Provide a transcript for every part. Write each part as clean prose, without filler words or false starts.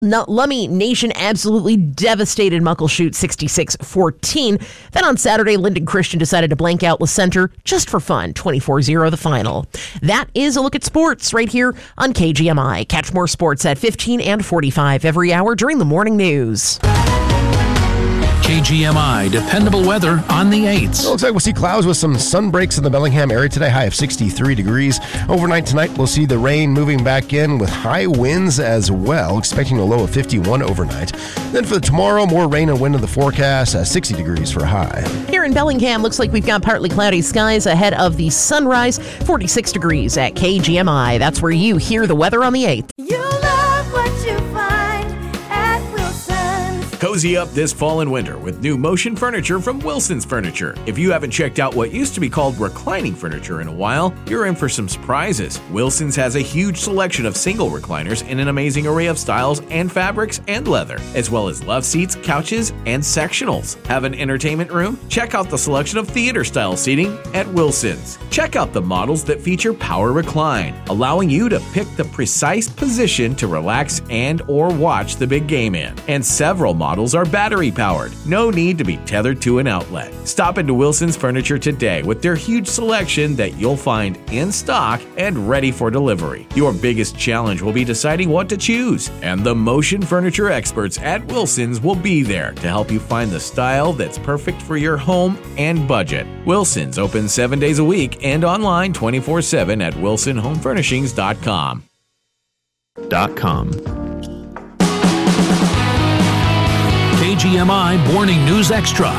Lummi Nation absolutely devastated Muckleshoot 66-14. Then on Saturday, Linden Christian decided to blank out La Center just for fun, 24-0 the final. That is a look at sports right here on KGMI. Catch more sports at 15 and 45 every hour during the morning news. KGMI dependable weather on the 8s. It looks like we'll see clouds with some sun breaks in the Bellingham area today, high of 63 degrees. Overnight tonight, we'll see the rain moving back in with high winds as well, expecting a low of 51 overnight. Then for tomorrow, more rain and wind in the forecast, 60 degrees for a high. Here in Bellingham, looks like we've got partly cloudy skies ahead of the sunrise, 46 degrees at KGMI. That's where you hear the weather on the 8th. You love what you find at Wilson's. Cozy up this fall and winter with new motion furniture from Wilson's Furniture. If you haven't checked out what used to be called reclining furniture in a while, you're in for some surprises. Wilson's has a huge selection of single recliners in an amazing array of styles and fabrics and leather, as well as love seats, couches, and sectionals. Have an entertainment room? Check out the selection of theater-style seating at Wilson's. Check out the models that feature power recline, allowing you to pick the precise position to relax and or watch the big game in. And several models are battery-powered. No need to be tethered to an outlet. Stop into Wilson's Furniture today with their huge selection that you'll find in stock and ready for delivery. Your biggest challenge will be deciding what to choose, and the motion furniture experts at Wilson's will be there to help you find the style that's perfect for your home and budget. Wilson's open 7 days a week and online 24/7 at wilsonhomefurnishings.com. KGMI Morning News Extra.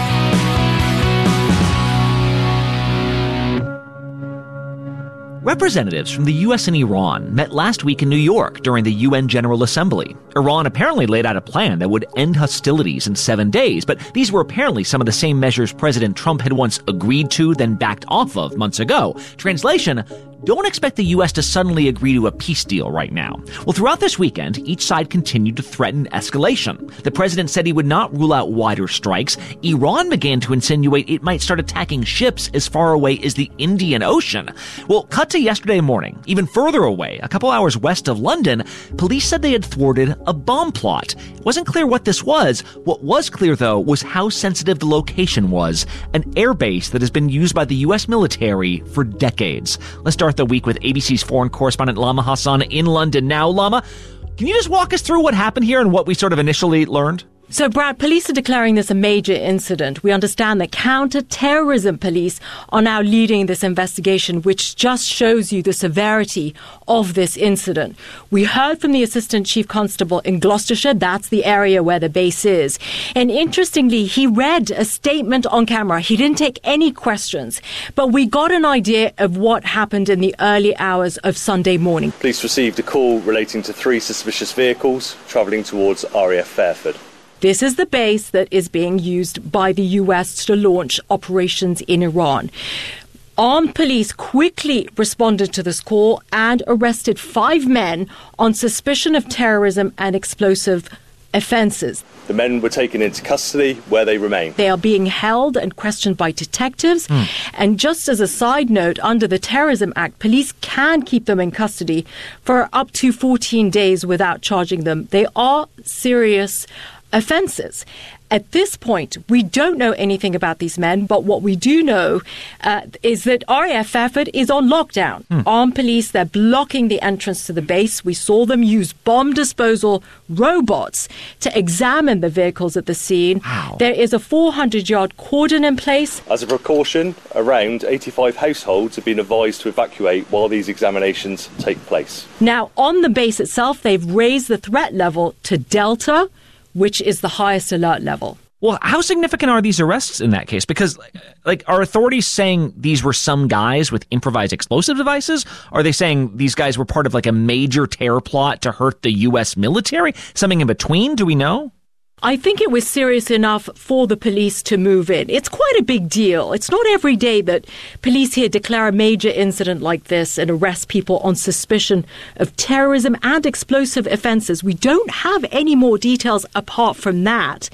Representatives from the U.S. and Iran met last week in New York during the UN General Assembly. Iran apparently laid out a plan that would end hostilities in 7 days, but these were apparently some of the same measures President Trump had once agreed to, then backed off of months ago. Translation: don't expect the U.S. to suddenly agree to a peace deal right now. Well, throughout this weekend, each side continued to threaten escalation. The president said he would not rule out wider strikes. Iran began to insinuate it might start attacking ships as far away as the Indian Ocean. Well, cut to yesterday morning, even further away, a couple hours west of London, police said they had thwarted a bomb plot. It wasn't clear what this was. What was clear, though, was how sensitive the location was, an airbase that has been used by the U.S. military for decades. Let's start the week with ABC's foreign correspondent Lama Hassan in London. Now, Lama, can you just walk us through what happened here and what we sort of initially learned? So, Brad, police are declaring this a major incident. We understand that counter-terrorism police are now leading this investigation, which just shows you the severity of this incident. We heard from the Assistant Chief Constable in Gloucestershire. That's the area where the base is. And interestingly, he read a statement on camera. He didn't take any questions, but we got an idea of what happened in the early hours of Sunday morning. Police received a call relating to 3 suspicious vehicles travelling towards RAF Fairford. This is the base that is being used by the US to launch operations in Iran. Armed police quickly responded to this call and arrested 5 men on suspicion of terrorism and explosive offences. The men were taken into custody, where they remain. They are being held and questioned by detectives. And just as a side note, under the Terrorism Act, police can keep them in custody for up to 14 days without charging them. They are serious offences. At this point, we don't know anything about these men, but what we do know is that RAF Fairford is on lockdown. Armed police, they're blocking the entrance to the base. We saw them use bomb disposal robots to examine the vehicles at the scene. Wow. There is a 400-yard cordon in place. As a precaution, around 85 households have been advised to evacuate while these examinations take place. Now, on the base itself, they've raised the threat level to Delta, which is the highest alert level. Well, how significant are these arrests in that case? Because, are authorities saying these were some guys with improvised explosive devices? Are they saying these guys were part of a major terror plot to hurt the U.S. military? Something in between? Do we know? I think it was serious enough for the police to move in. It's quite a big deal. It's not every day that police here declare a major incident like this and arrest people on suspicion of terrorism and explosive offences. We don't have any more details apart from that.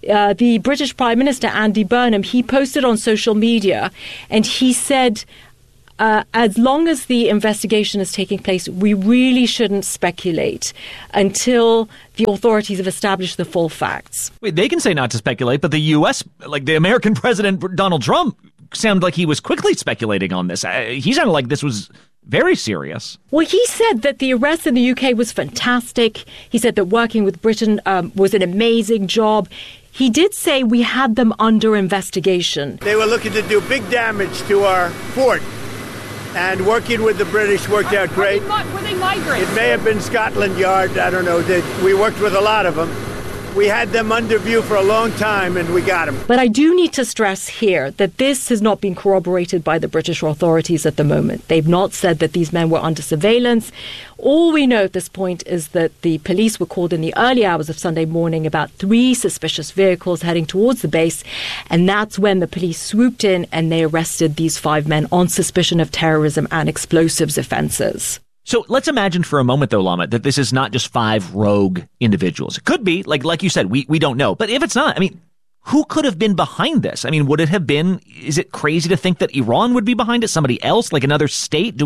The British Prime Minister, Andy Burnham, he posted on social media and he said, as long as the investigation is taking place, we really shouldn't speculate until the authorities have established the full facts. Wait, they can say not to speculate, but the U.S., like the American president, Donald Trump, sounded like he was quickly speculating on this. He sounded like this was very serious. Well, he said that the arrest in the UK was fantastic. He said that working with Britain was an amazing job. He did say we had them under investigation. They were looking to do big damage to our fort, and working with the British worked out great. Were they migrants? It may have been Scotland Yard, I don't know. We worked with a lot of them. We had them under view for a long time, and we got them. But I do need to stress here that this has not been corroborated by the British authorities at the moment. They've not said that these men were under surveillance. All we know at this point is that the police were called in the early hours of Sunday morning about 3 suspicious vehicles heading towards the base, and that's when the police swooped in and they arrested these 5 men on suspicion of terrorism and explosives offences. So let's imagine for a moment, though, Lama, that this is not just 5 rogue individuals. It could be, like you said, we don't know. But if it's not, I mean, who could have been behind this? I mean, would it have been, is it crazy to think that Iran would be behind it? Somebody else, like another state?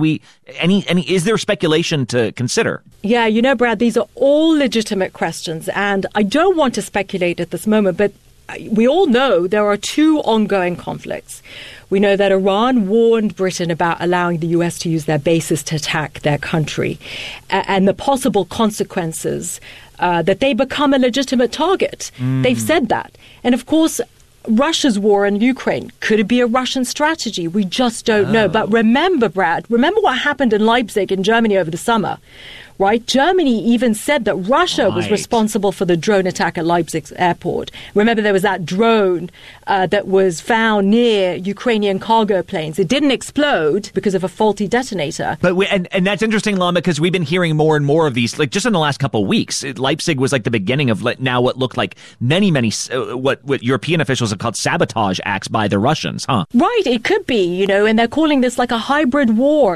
Is there speculation to consider? Yeah, Brad, these are all legitimate questions. And I don't want to speculate at this moment, but we all know there are 2 ongoing conflicts. We know that Iran warned Britain about allowing the US to use their bases to attack their country and the possible consequences that they become a legitimate target. They've said that. And of course, Russia's war in Ukraine, could it be a Russian strategy? We just don't know. But remember, Brad, what happened in Leipzig in Germany over the summer, right? Germany even said that Russia was responsible for the drone attack at Leipzig's airport. Remember, there was that drone that was found near Ukrainian cargo planes. It didn't explode because of a faulty detonator. But and that's interesting, Lama, because we've been hearing more and more of these, like just in the last couple of weeks. Leipzig was like the beginning of now what looked like many, what European officials have called sabotage acts by the Russians, huh? Right, it could be, and they're calling this like a hybrid war.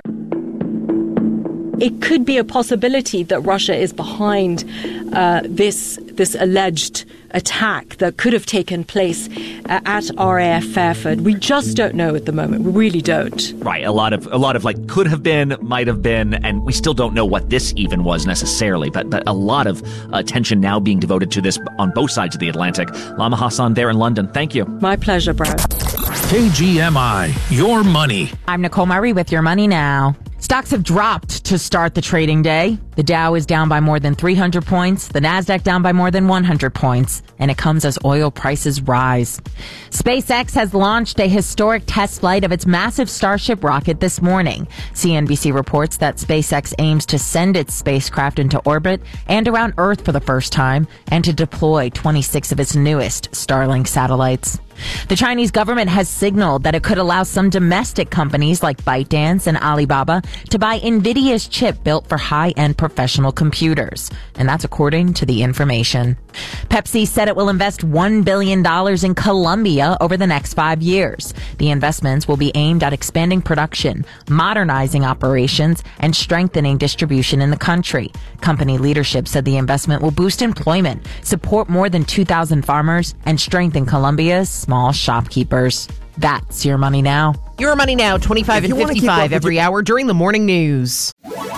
It could be a possibility that Russia is behind this alleged attack that could have taken place at RAF Fairford. We just don't know at the moment. We really don't. Right. A lot of like could have been, might have been, and we still don't know what this even was necessarily. But a lot of attention now being devoted to this on both sides of the Atlantic. Lama Hassan there in London. Thank you. My pleasure, Brad. KGMI, your money. I'm Nicole Murray with Your Money Now. Stocks have dropped to start the trading day. The Dow is down by more than 300 points, the Nasdaq down by more than 100 points, and it comes as oil prices rise. SpaceX has launched a historic test flight of its massive Starship rocket this morning. CNBC reports that SpaceX aims to send its spacecraft into orbit and around Earth for the first time and to deploy 26 of its newest Starlink satellites. The Chinese government has signaled that it could allow some domestic companies like ByteDance and Alibaba to buy NVIDIA's chip built for high-end professional computers. And that's according to the information. Pepsi said it will invest $1 billion in Colombia over the next 5 years. The investments will be aimed at expanding production, modernizing operations, and strengthening distribution in the country. Company leadership said the investment will boost employment, support more than 2,000 farmers, and strengthen Colombia's small shopkeepers. That's Your Money Now. Your Money Now, 25 and 55 every hour during the morning news.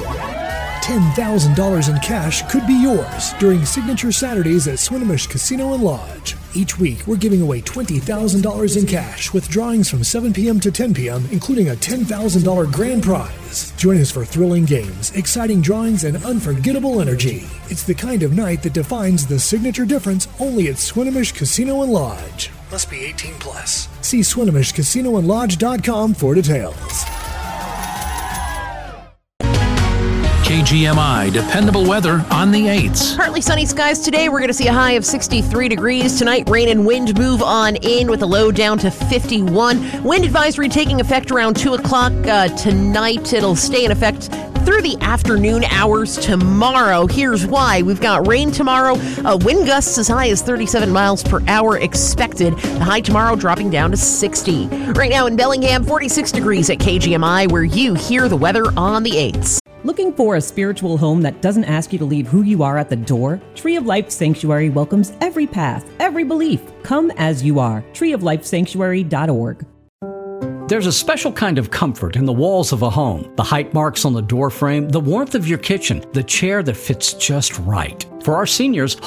$10,000 in cash could be yours during Signature Saturdays at Swinomish Casino and Lodge. Each week, we're giving away $20,000 in cash with drawings from 7 p.m. to 10 p.m., including a $10,000 grand prize. Join us for thrilling games, exciting drawings, and unforgettable energy. It's the kind of night that defines the signature difference only at Swinomish Casino and Lodge. Must be 18 plus. See SwinomishCasinoandLodge.com for details. KGMI, dependable weather on the 8s. Partly sunny skies today. We're going to see a high of 63 degrees. Tonight, rain and wind move on in with a low down to 51. Wind advisory taking effect around 2 o'clock tonight. It'll stay in effect through the afternoon hours tomorrow. Here's why. We've got rain tomorrow. Wind gusts as high as 37 miles per hour expected. The high tomorrow dropping down to 60. Right now in Bellingham, 46 degrees at KGMI, where you hear the weather on the 8s. Looking for a spiritual home that doesn't ask you to leave who you are at the door? Tree of Life Sanctuary welcomes every path, every belief. Come as you are. treeoflifesanctuary.org. There's a special kind of comfort in the walls of a home, the height marks on the door frame, the warmth of your kitchen, the chair that fits just right. For our seniors,